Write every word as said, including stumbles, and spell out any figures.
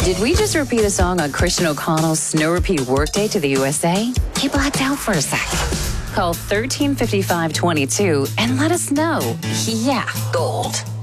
Did we just repeat a song on Christian O'Connell's Snow Repeat Workday to the U S A? He blacked out for a sec. Call thirteen fifty-five twenty-two and let us know. Yeah, gold.